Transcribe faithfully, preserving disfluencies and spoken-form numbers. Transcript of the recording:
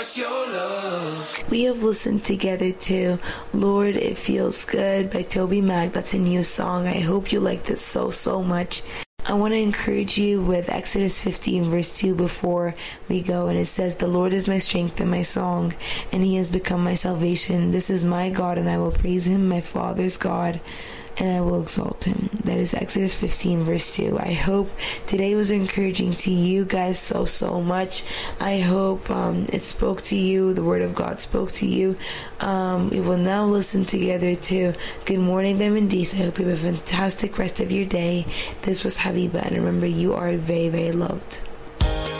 express your love. We have listened together to Lord, It Feels Good by Toby Mac. That's a new song. I hope you liked it so, so much. I want to encourage you with Exodus fifteen verse two before we go, and it says, "The Lord is my strength and my song, and he has become my salvation. This is my God, and I will praise him, my Father's God, and I will exalt him." That is Exodus fifteen verse two. I hope today was encouraging to you guys so, so much. I hope um, it spoke to you. The word of God spoke to you. Um, we will now listen together to Good Morning by Mandisa. I hope you have a fantastic rest of your day. This was Habiba, and remember, you are very, very loved.